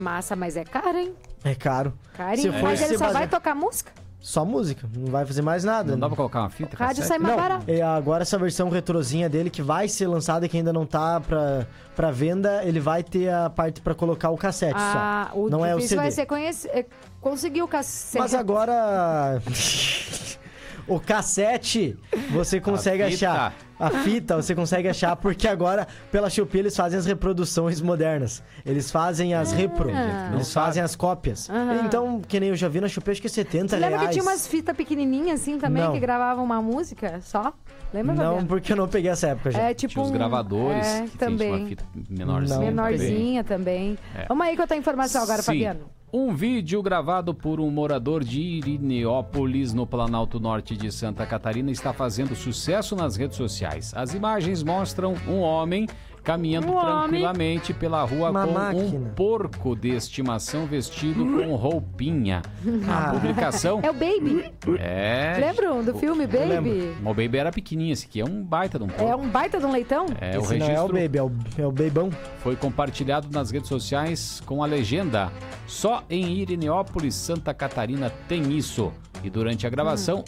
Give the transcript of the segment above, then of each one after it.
Massa, mas é caro, hein? É caro. Carinho. Mas ele só vai tocar música? Só música, não vai fazer mais nada. Não dá pra colocar uma fita? O rádio sai mais barato. Agora essa versão retrozinha dele que vai ser lançada, que ainda não tá pra venda, ele vai ter a parte pra colocar o cassete só. O não é o CD. vai ser conseguir o cassete. Mas agora... O cassete, você consegue achar. A fita, você consegue achar, porque agora, pela Shopee, eles fazem as reproduções modernas. Eles fazem as eles fazem as cópias. Então, que nem eu já vi na Shopee, acho que é 70 reais. Lembra que tinha umas fitas pequenininhas assim também, que gravavam uma música só? Lembra, Não, Fabiano? porque eu não peguei essa época já. Tipo tinha os gravadores, que também. tem uma fita menorzinha. Menorzinha também. Vamos aí que eu tenho informação agora, Fabiano. Um vídeo gravado por um morador de Irineópolis, no Planalto Norte de Santa Catarina, está fazendo sucesso nas redes sociais. As imagens mostram um homem caminhando tranquilamente pela rua um porco de estimação vestido com roupinha. A publicação... É o Baby. Lembram do filme Baby? O Baby era pequenininho, esse aqui é um baita de um porco. É um baita de um leitão? O registro não é o Baby, é o Beibão. Foi compartilhado nas redes sociais com a legenda: só em Irineópolis, Santa Catarina tem isso. E durante a gravação,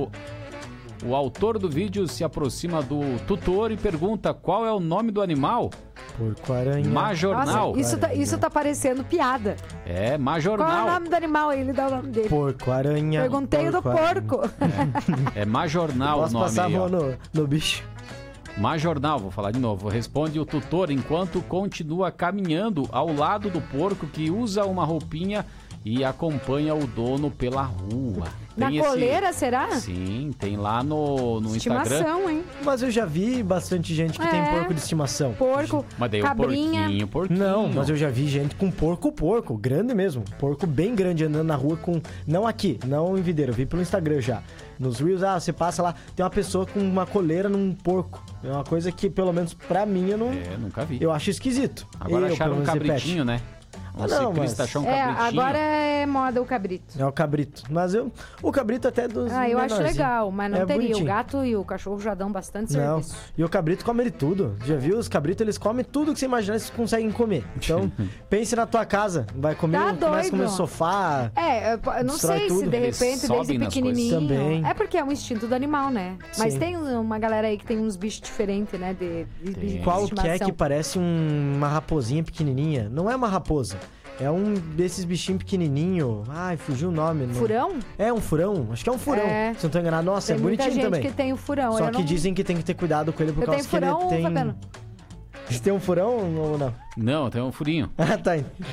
o autor do vídeo se aproxima do tutor e pergunta qual é o nome do animal. Porco-aranha. Majornal. Nossa, isso tá parecendo piada. Majornal. Qual é o nome do animal? Ele dá o nome dele. Porco-aranha. Perguntei do porco. É Majornal o nome. Posso passar no bicho? Majornal, vou falar de novo. Responde o tutor enquanto continua caminhando ao lado do porco, que usa uma roupinha e acompanha o dono pela rua. Na coleira, será? Sim, tem lá no Instagram. Estimação, hein? Mas eu já vi bastante gente que tem porco de estimação. Porco, mas daí cabrinha. o porquinho. Não, mas eu já vi gente com porco, grande mesmo. Porco bem grande andando na rua com... Não aqui, não em Videira, eu vi pelo Instagram já. Nos Reels, você passa lá, tem uma pessoa com uma coleira num porco. É uma coisa que, pelo menos pra mim, eu não... nunca vi. Eu acho esquisito. Agora acharam um cabritinho, né? Um ciclista achou um cabritinho. Agora é moda o cabrito. É o cabrito. Mas o cabrito até dos eu acho legal, mas não teria. Bonitinho. O gato e o cachorro já dão bastante serviço. E o cabrito come ele tudo. Já viu? Os cabritos, eles comem tudo que você imaginar, eles conseguem comer. Então, pense na tua casa. Vai comer, começa a comer no sofá. Eu não sei tudo. se de repente, desde pequenininho... Também. É porque é um instinto do animal, né? Sim. Mas tem uma galera aí que tem uns bichos diferentes, né? De Qual que estimação. é que parece uma raposinha pequenininha? Não é uma raposa. É um desses bichinhos pequenininho. Ai, fugiu o nome. Furão? É um furão. Acho que é um furão. Se não tô enganado. Nossa, tem é bonitinho muita gente também. que tem o furão. Só que dizem que tem que ter cuidado com ele por causa que ele tem... Fabiano? Você tem um furão ou não? Não, tem um furinho. Tá.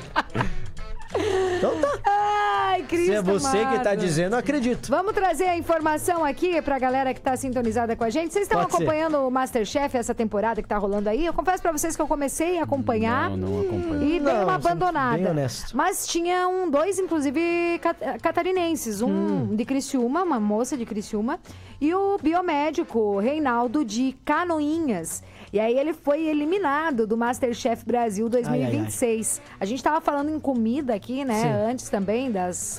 Então tá. Ai, Cristo Se é você amado. que tá dizendo, eu acredito. Vamos trazer a informação aqui pra galera que tá sintonizada com a gente. Vocês estão acompanhando o Masterchef essa temporada que tá rolando aí? Eu confesso pra vocês que eu comecei a acompanhar. Não acompanhei. E dei uma abandonada. Bem honesto. Mas tinha dois, inclusive, catarinenses. Um de Criciúma, uma moça de Criciúma, e o biomédico Reinaldo de Canoinhas. E aí ele foi eliminado do Masterchef Brasil 2026. A gente tava falando em comida aqui, né? Sim. Antes também das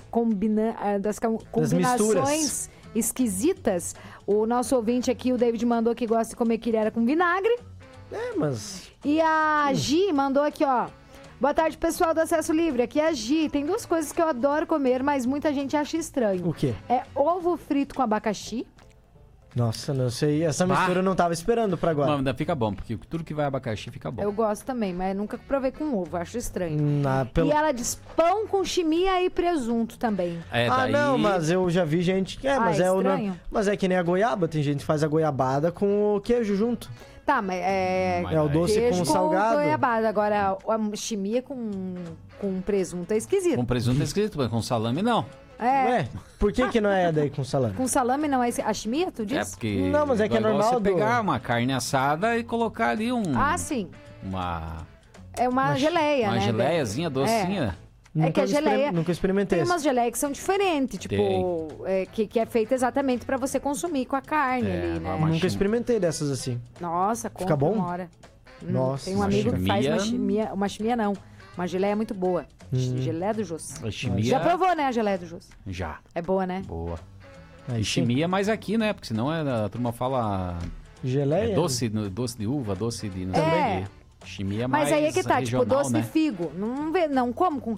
combinações esquisitas. O nosso ouvinte aqui, o David, mandou que gosta de comer quirera com vinagre. Mas... E a Gi mandou aqui, ó. Boa tarde, pessoal do Acesso Livre. Aqui é a Gi. Tem duas coisas que eu adoro comer, mas muita gente acha estranho. O quê? É ovo frito com abacaxi. Nossa, não sei. Essa mistura eu não tava esperando pra agora. Mas fica bom, porque tudo que vai abacaxi fica bom. Eu gosto também, mas nunca provei com ovo, acho estranho. Pelo... E ela diz pão com chimia e presunto também. Daí... não, mas eu já vi gente que mas é estranho. Mas é que nem a goiaba, tem gente que faz a goiabada com o queijo junto. Tá, mas é o doce queijo com salgado. Goiabada. Agora, a chimia com presunto é esquisito. Com presunto é esquisito, mas com salame não. Ué, por que não é daí com salame? Com salame não é a chimia, tu disse? Porque... Não, mas é que é normal você pegar uma carne assada e colocar ali sim. É uma geleia, né? Uma geleiazinha docinha. Que a geleia... Nunca experimentei. Tem umas geleias que são diferentes, tipo... que é feita exatamente pra você consumir com a carne ali, né? Nunca experimentei dessas assim. Nossa, fica bom? uma hora. Nossa. Tem um amigo que faz uma chimia não. Uma geleia muito boa. Geleia do Jus. Já provou, né, a geleia do Jus? Já. É boa, né? Boa. E chimia mais aqui, né? Porque senão a turma fala... Geleia? Doce de uva, doce de... Chimia é Mas mais aí é que tá, regional, tipo, doce né? de figo. Não como com